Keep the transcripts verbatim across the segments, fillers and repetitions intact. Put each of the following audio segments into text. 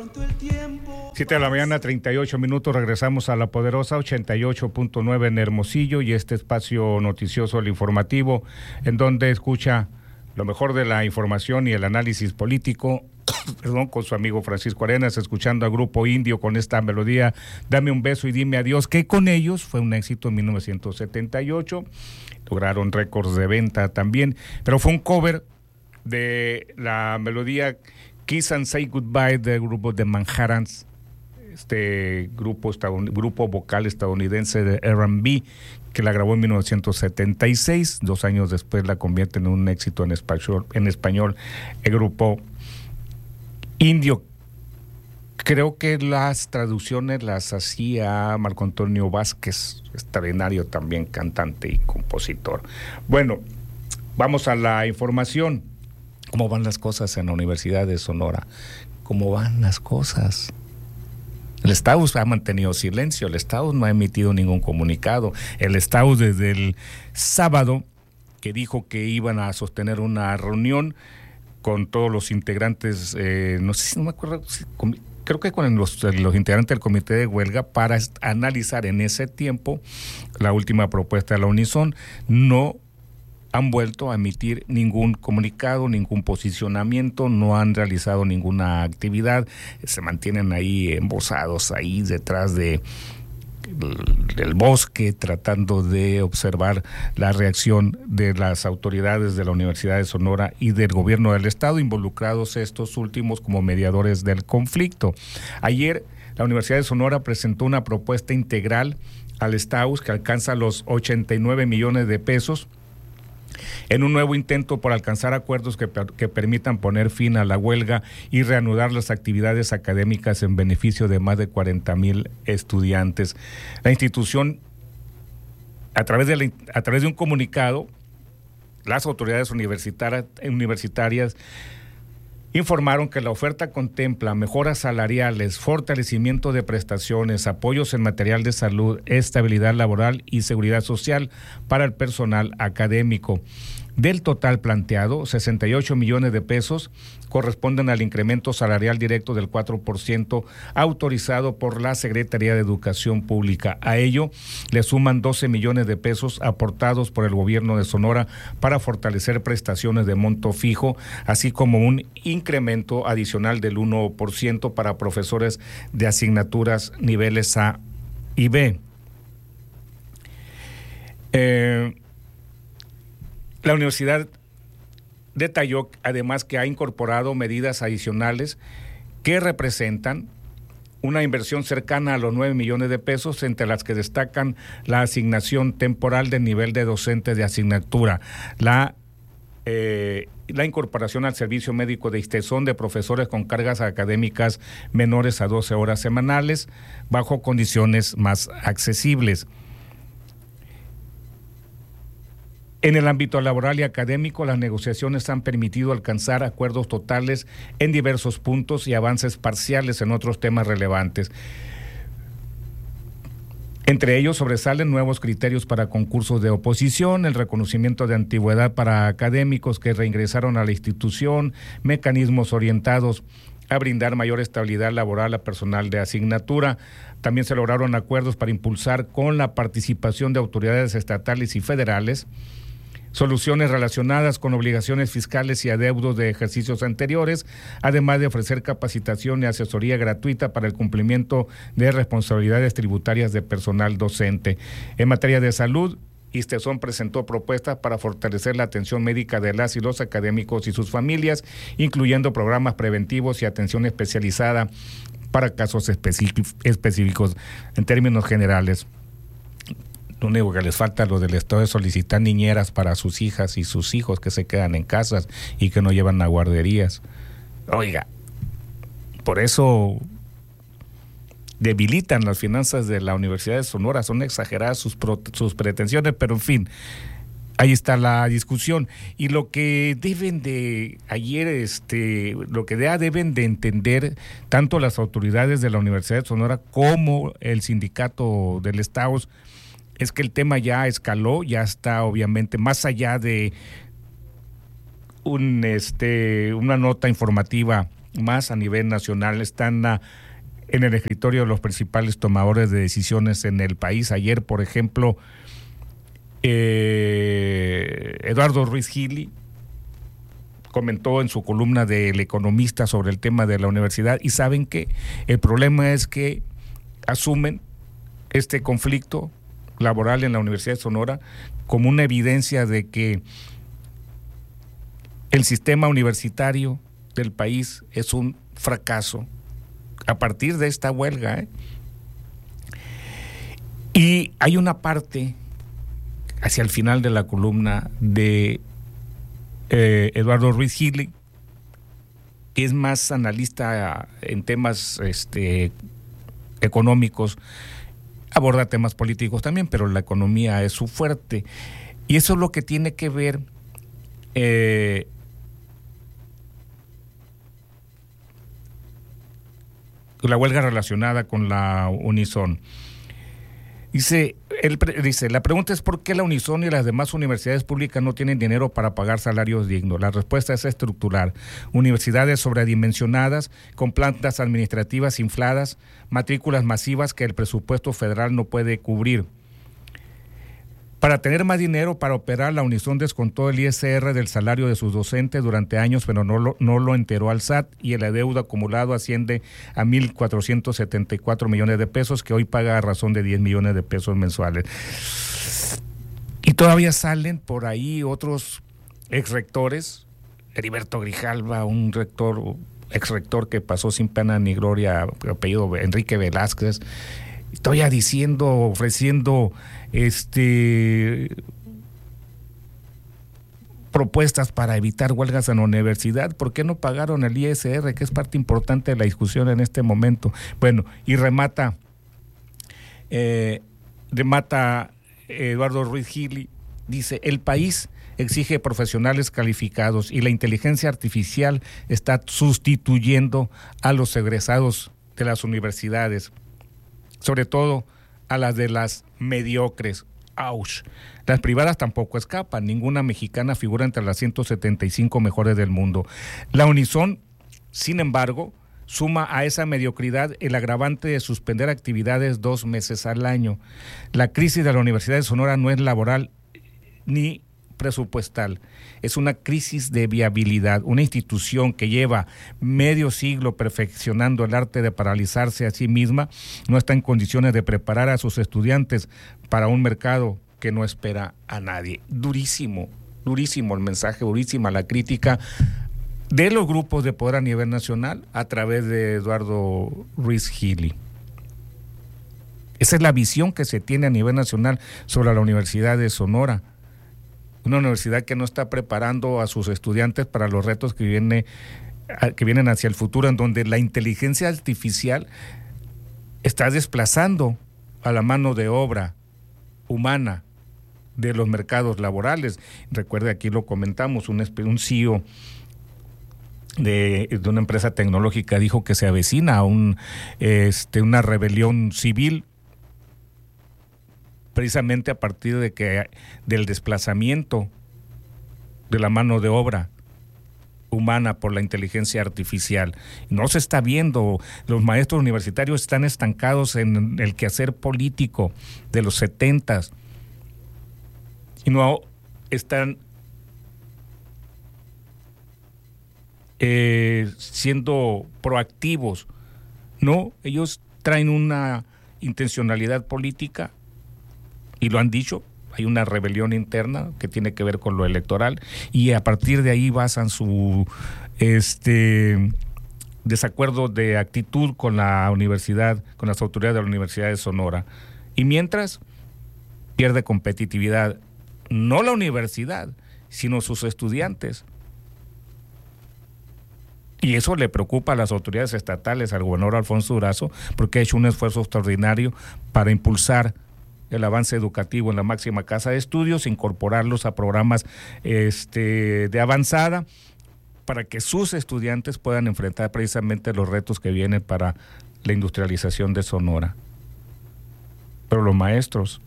Siete de la mañana, treinta y ocho minutos, regresamos a La Poderosa ochenta y ocho punto nueve en Hermosillo y este espacio noticioso, el informativo, en donde escucha lo mejor de la información y el análisis político, perdón, con su amigo Francisco Arenas, escuchando a Grupo Indio con esta melodía, Dame un beso y dime adiós, que con ellos fue un éxito en mil novecientos setenta y ocho, lograron récords de venta también, pero fue un cover de la melodía Kiss and Say Goodbye del grupo de Manhattans, este grupo, grupo vocal estadounidense de R and B, que la grabó en mil novecientos setenta y seis, dos años después la convierte en un éxito en español, en español el grupo Indio. Creo que las traducciones las hacía Marco Antonio Vázquez, extraordinario también cantante y compositor. Bueno, vamos a la información. ¿Cómo van las cosas en la Universidad de Sonora? ¿Cómo van las cosas? El Estado ha mantenido silencio, el Estado no ha emitido ningún comunicado. El Estado desde el sábado, que dijo que iban a sostener una reunión con todos los integrantes, eh, no sé si no me acuerdo, creo que con los, los integrantes del comité de huelga, para analizar en ese tiempo la última propuesta de la Unison. No han vuelto a emitir ningún comunicado, ningún posicionamiento, no han realizado ninguna actividad, se mantienen ahí embosados, ahí detrás de del bosque, tratando de observar la reacción de las autoridades de la Universidad de Sonora y del gobierno del estado, involucrados estos últimos como mediadores del conflicto. Ayer la Universidad de Sonora presentó una propuesta integral al Estado que alcanza los ochenta y nueve millones de pesos, en un nuevo intento por alcanzar acuerdos que, que permitan poner fin a la huelga y reanudar las actividades académicas en beneficio de más de cuarenta mil estudiantes. La institución, a través de, la, a través de un comunicado, las autoridades universitarias, universitarias informaron que la oferta contempla mejoras salariales, fortalecimiento de prestaciones, apoyos en material de salud, estabilidad laboral y seguridad social para el personal académico. Del total planteado, sesenta y ocho millones de pesos corresponden al incremento salarial directo del cuatro por ciento autorizado por la Secretaría de Educación Pública. A ello le suman doce millones de pesos aportados por el gobierno de Sonora para fortalecer prestaciones de monto fijo, así como un incremento adicional del uno por ciento para profesores de asignaturas niveles A y B. Eh, La universidad detalló además que ha incorporado medidas adicionales que representan una inversión cercana a los nueve millones de pesos, entre las que destacan la asignación temporal del nivel de docente de asignatura, la eh, la incorporación al servicio médico de ISTESON de profesores con cargas académicas menores a doce horas semanales, bajo condiciones más accesibles. En el ámbito laboral y académico, las negociaciones han permitido alcanzar acuerdos totales en diversos puntos y avances parciales en otros temas relevantes. Entre ellos sobresalen nuevos criterios para concursos de oposición, el reconocimiento de antigüedad para académicos que reingresaron a la institución, mecanismos orientados a brindar mayor estabilidad laboral a personal de asignatura. También se lograron acuerdos para impulsar con la participación de autoridades estatales y federales soluciones relacionadas con obligaciones fiscales y adeudos de ejercicios anteriores, además de ofrecer capacitación y asesoría gratuita para el cumplimiento de responsabilidades tributarias de personal docente. En materia de salud, ISTESON presentó propuestas para fortalecer la atención médica de las y los académicos y sus familias, incluyendo programas preventivos y atención especializada para casos específicos. En términos generales, lo único que les falta lo del Estado es solicitar niñeras para sus hijas y sus hijos que se quedan en casas y que no llevan a guarderías. Oiga, por eso debilitan las finanzas de la Universidad de Sonora, son exageradas sus, pro, sus pretensiones, pero en fin, ahí está la discusión. Y lo que deben de, ayer, este, lo que ya deben de entender tanto las autoridades de la Universidad de Sonora como el sindicato del Estado es que el tema ya escaló, ya está obviamente más allá de un, este, una nota informativa más a nivel nacional. Están a, en el escritorio de los principales tomadores de decisiones en el país. Ayer, por ejemplo, eh, Eduardo Ruiz Gili comentó en su columna de El Economista sobre el tema de la universidad, y saben que el problema es que asumen este conflicto laboral en la Universidad de Sonora como una evidencia de que el sistema universitario del país es un fracaso a partir de esta huelga, ¿eh? Y hay una parte hacia el final de la columna de eh, Eduardo Ruiz Gili, que es más analista en temas este, económicos, aborda temas políticos también, pero la economía es su fuerte. Y eso es lo que tiene que ver eh, la huelga relacionada con la Unison. Dice, él dice, la pregunta es ¿por qué la Unison y las demás universidades públicas no tienen dinero para pagar salarios dignos? La respuesta es estructural. Universidades sobredimensionadas, con plantas administrativas infladas, matrículas masivas que el presupuesto federal no puede cubrir. Para tener más dinero para operar, la Unison descontó el I S R del salario de sus docentes durante años, pero no lo, no lo enteró al S A T, y el adeudo acumulado asciende a mil cuatrocientos setenta y cuatro millones de pesos, que hoy paga a razón de diez millones de pesos mensuales. Y todavía salen por ahí otros exrectores, Heriberto Grijalva, un rector, exrector que pasó sin pena ni gloria, apellido Enrique Velázquez, todavía diciendo, ofreciendo este propuestas para evitar huelgas en la universidad. ¿Por qué no pagaron el I S R, que es parte importante de la discusión en este momento? Bueno, y remata eh, remata Eduardo Ruiz Gili, dice, el país exige profesionales calificados y la inteligencia artificial está sustituyendo a los egresados de las universidades, sobre todo a las de las mediocres. ¡Auch! Las privadas tampoco escapan. Ninguna mexicana figura entre las ciento setenta y cinco mejores del mundo. La Unison, sin embargo, suma a esa mediocridad el agravante de suspender actividades dos meses al año. La crisis de la Universidad de Sonora no es laboral ni presupuestal, es una crisis de viabilidad. Una institución que lleva medio siglo perfeccionando el arte de paralizarse a sí misma no está en condiciones de preparar a sus estudiantes para un mercado que no espera a nadie. Durísimo, durísimo el mensaje, durísima la crítica de los grupos de poder a nivel nacional a través de Eduardo Ruiz Gili. Esa es la visión que se tiene a nivel nacional sobre la Universidad de Sonora. Una universidad que no está preparando a sus estudiantes para los retos que, viene, que vienen hacia el futuro, en donde la inteligencia artificial está desplazando a la mano de obra humana de los mercados laborales. Recuerde, aquí lo comentamos, un, un C E O de, de una empresa tecnológica dijo que se avecina un, este, una rebelión civil, precisamente a partir de que del desplazamiento de la mano de obra humana por la inteligencia artificial. No se está viendo, los maestros universitarios están estancados en el quehacer político de los setentas y no están eh, siendo proactivos, no, ellos traen una intencionalidad política y lo han dicho, hay una rebelión interna que tiene que ver con lo electoral y a partir de ahí basan su este desacuerdo de actitud con la universidad, con las autoridades de la Universidad de Sonora. Y mientras pierde competitividad, no la universidad, sino sus estudiantes. Y eso le preocupa a las autoridades estatales, al gobernador Alfonso Durazo, porque ha hecho un esfuerzo extraordinario para impulsar el avance educativo en la máxima casa de estudios, incorporarlos a programas este, de avanzada, para que sus estudiantes puedan enfrentar precisamente los retos que vienen para la industrialización de Sonora. Pero los maestros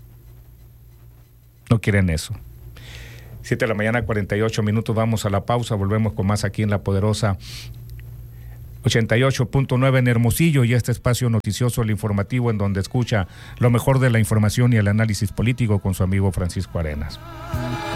no quieren eso. Siete de la mañana, cuarenta y ocho minutos, vamos a la pausa, volvemos con más aquí en La Poderosa ochenta y ocho punto nueve en Hermosillo y este espacio noticioso, el informativo, en donde escucha lo mejor de la información y el análisis político con su amigo Francisco Arenas.